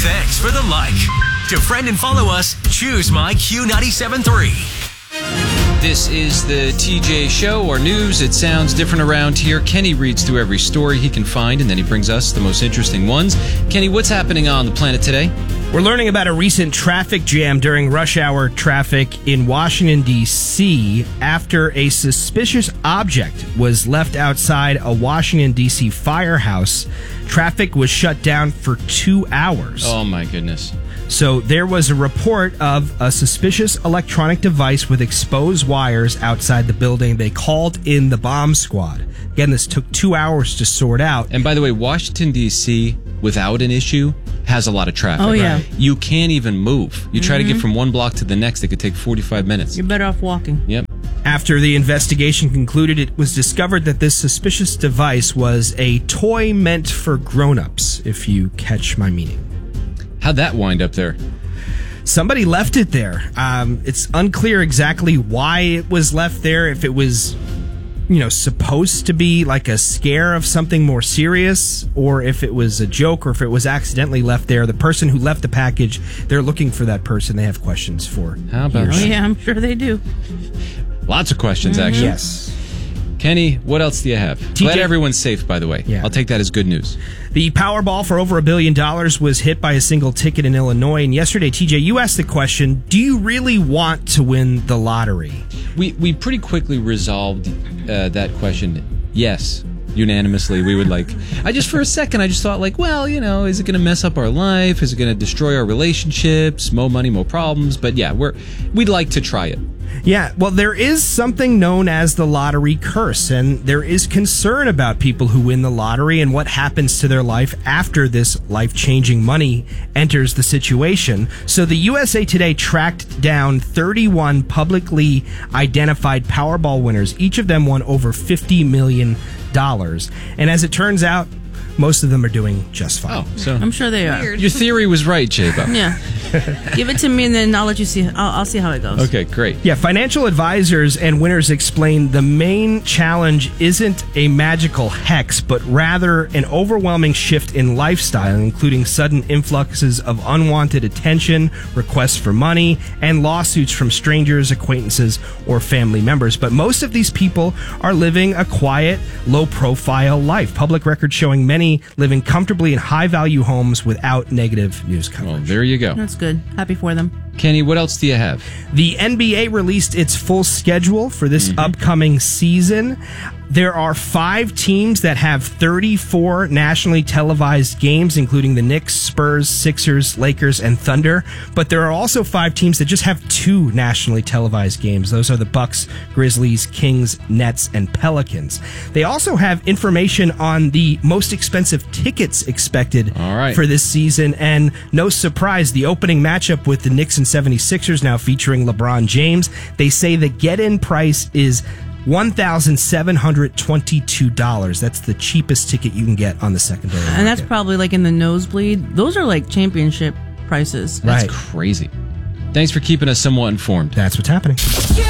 Thanks for the like. To friend and follow us, choose my Q97.3. This is the TJ Show, or news. It sounds different around here. Kenny reads through every story he can find, and then he brings us the most interesting ones. Kenny, what's happening on the planet today? We're learning about a recent traffic jam during rush hour traffic in Washington, D.C. after a suspicious object was left outside a Washington, D.C. firehouse. Traffic was shut down for 2 hours. Oh, my goodness. So there was a report of a suspicious electronic device with exposed wires outside the building. They called in the bomb squad. Again, this took 2 hours to sort out. And by the way, Washington, D.C., without an issue, has a lot of traffic. Oh, yeah. Right? You can't even move. You try to get from one block to the next, it could take 45 minutes. You're better off walking. Yep. After the investigation concluded, it was discovered that this suspicious device was a toy meant for grown-ups, if you catch my meaning. How'd that wind up there? Somebody left it there. It's unclear exactly why it was left there, if it was, supposed to be like a scare of something more serious, or if it was a joke, or if it was accidentally left there. The person who left the package, they're looking for that person. They have questions for. How about Oh, yeah, I'm sure they do. Lots of questions, actually. Yes. Kenny, what else do you have? Glad everyone's safe, by the way. Yeah. I'll take that as good news. The Powerball for over $1 billion was hit by a single ticket in Illinois. And yesterday, TJ, you asked the question, do you really want to win the lottery? We pretty quickly resolved that question. Yes. Unanimously, we would for a second, I just thought is it going to mess up our life? Is it going to destroy our relationships? More money, more problems. But yeah, we'd like to try it. Yeah, well, there is something known as the lottery curse, and there is concern about people who win the lottery and what happens to their life after this life-changing money enters the situation. So the USA Today tracked down 31 publicly identified Powerball winners. Each of them won over $50 million. And as it turns out, most of them are doing just fine. Oh, so I'm sure they are. Weird. Your theory was right, J-Bo. Yeah. Give it to me, and then I'll let you see. I'll see how it goes. Okay, great. Yeah, financial advisors and winners explain the main challenge isn't a magical hex, but rather an overwhelming shift in lifestyle, including sudden influxes of unwanted attention, requests for money, and lawsuits from strangers, acquaintances, or family members. But most of these people are living a quiet, low-profile life. Public records showing many living comfortably in high-value homes without negative news coverage. Well, there you go. That's good. Happy for them. Kenny, what else do you have? The NBA released its full schedule for this upcoming season. There are 5 teams that have 34 nationally televised games, including the Knicks, Spurs, Sixers, Lakers, and Thunder. But there are also 5 teams that just have 2 nationally televised games. Those are the Bucks, Grizzlies, Kings, Nets, and Pelicans. They also have information on the most expensive tickets expected for this season. And no surprise, the opening matchup with the Knicks and 76ers, now featuring LeBron James, they say the get-in price is $1,722. That's the cheapest ticket you can get on the secondary market. And that's probably like in the nosebleed. Those are like championship prices. That's crazy. Thanks for keeping us somewhat informed. That's what's happening.